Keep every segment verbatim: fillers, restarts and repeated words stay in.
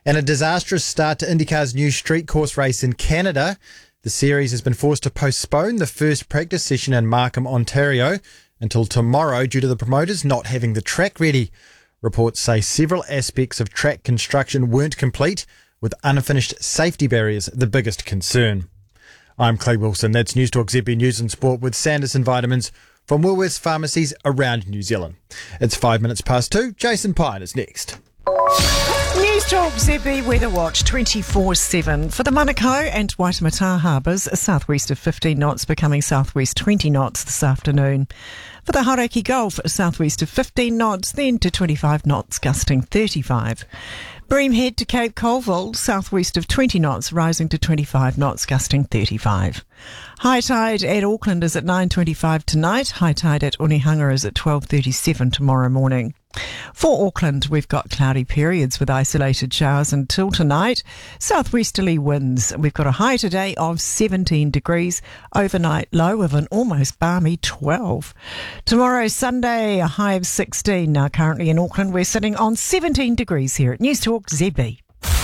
And a disastrous start to IndyCar's new street course race in Canada. The series has been forced to postpone the first practice session in Markham, Ontario, until tomorrow due to the promoters not having the track ready. Reports say several aspects of track construction weren't complete, with unfinished safety barriers the biggest concern. I'm Clay Wilson. That's News Talk Z B News and Sport with Sanderson Vitamins from Woolworths pharmacies around New Zealand. It's five minutes past two. Jason Pine is next. News Talk Z B Weather Watch twenty-four seven. For the Manukau and Waitemata harbours, a southwest of fifteen knots becoming southwest twenty knots this afternoon. For the Hauraki Gulf, a southwest of fifteen knots, then to twenty-five knots, gusting thirty-five. Breamhead to Cape Colville, southwest of twenty knots, rising to twenty-five knots, gusting thirty-five. High tide at Auckland is at nine twenty-five tonight. High tide at Onehunga is at twelve thirty-seven tomorrow morning. For Auckland, we've got cloudy periods with isolated showers until tonight. Southwesterly winds. We've got a high today of seventeen degrees. Overnight low of an almost balmy twelve. Tomorrow, Sunday, a high of sixteen. Now, currently in Auckland, we're sitting on seventeen degrees here at News Talk Z B.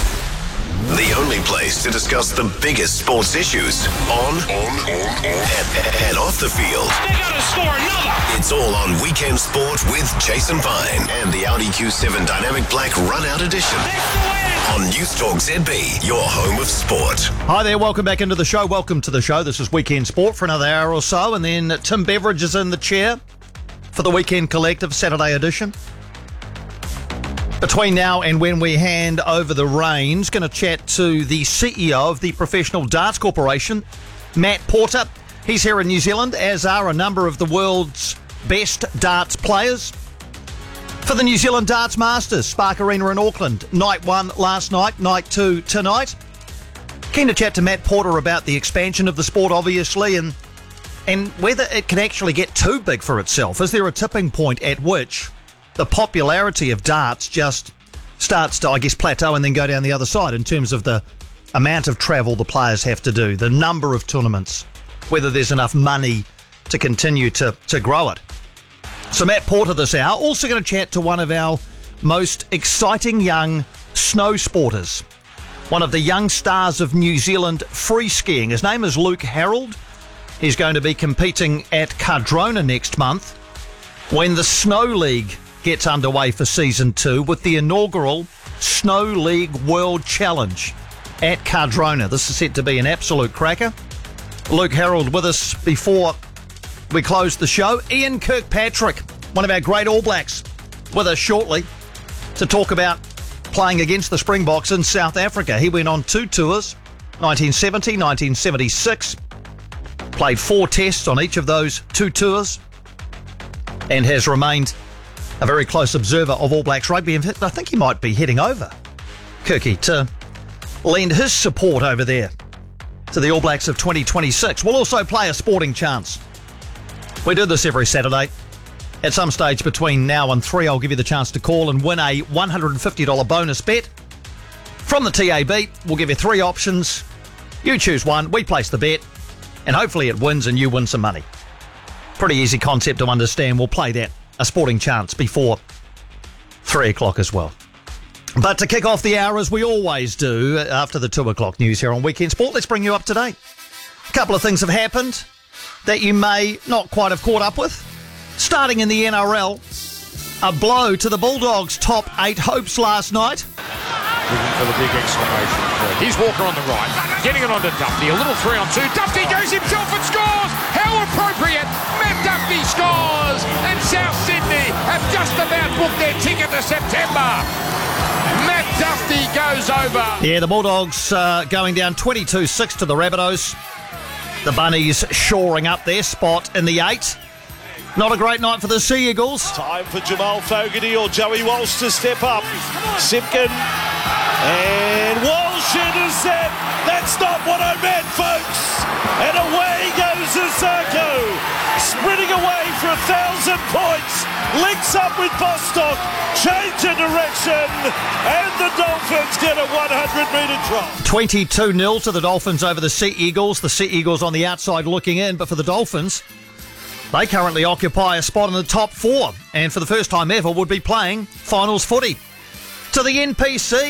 The only place to discuss the biggest sports issues on, on, on, on. And, and off the field. They gotta score another! It's all on Weekend Sport with Jason Pine and the Audi Q seven Dynamic Black Run-Out Edition. On News Talk Z B, your home of sport. Hi there, welcome back into the show. Welcome to the show. This is Weekend Sport for another hour or so, and then Tim Beveridge is in the chair for the Weekend Collective Saturday edition. Between now and when we hand over the reins, going to chat to the C E O of the Professional Darts Corporation, Matt Porter. He's here in New Zealand, as are a number of the world's best darts players. For the New Zealand Darts Masters, Spark Arena in Auckland, night one last night, night two tonight. Keen to chat to Matt Porter about the expansion of the sport, obviously, and and whether it can actually get too big for itself. Is there a tipping point at which the popularity of darts just starts to, I guess, plateau and then go down the other side in terms of the amount of travel the players have to do, the number of tournaments, whether there's enough money to continue to, to grow it. So Matt Porter this hour. Also going to chat to one of our most exciting young snow sporters, one of the young stars of New Zealand free skiing. His name is Luke Harold. He's going to be competing at Cardrona next month when the Snow League gets underway for season two with the inaugural Snow League World Challenge at Cardrona. This is set to be an absolute cracker. Luke Harold with us before we close the show. Ian Kirkpatrick, one of our great All Blacks, with us shortly to talk about playing against the Springboks in South Africa. He went on two tours, nineteen seventy, nineteen seventy-six, played four tests on each of those two tours, and has remained a very close observer of All Blacks rugby. In fact, I think he might be heading over, Kirky, to lend his support over there to the All Blacks of twenty twenty-six. We'll also play a sporting chance. We do this every Saturday. At some stage between now and three, I'll give you the chance to call and win a one hundred fifty dollars bonus bet from the T A B. We'll give you three options. You choose one, we place the bet, and hopefully it wins and you win some money. Pretty easy concept to understand. We'll play that, a sporting chance, before three o'clock as well. But to kick off the hour, as we always do, after the two o'clock news here on Weekend Sport, let's bring you up to date. A couple of things have happened that you may not quite have caught up with. Starting in the N R L, a blow to the Bulldogs' top eight hopes last night. Looking for the big exclamation point. Here's Walker on the right, getting it onto Duffy. A little three on two. Duffy goes himself and scores. How appropriate! Matt Duffy scores, and South Sydney have just about booked their ticket to September. Matt Duffy goes over. Yeah, the Bulldogs uh, going down twenty-two six to the Rabbitohs. The Bunnies shoring up their spot in the eight. Not a great night for the Sea Eagles. Time for Jamal Fogarty or Joey Walsh to step up. Simpkin and Walsh intercept. That's not what I meant, folks. And away goes Isako, sprinting away for a thousand points. Links up with Bostock, change of direction, and the Dolphins get a one hundred metre drop. twenty-two nil to the Dolphins over the Sea Eagles. The Sea Eagles on the outside looking in, but for the Dolphins, they currently occupy a spot in the top four, and for the first time ever would be playing finals footy. To the N P C,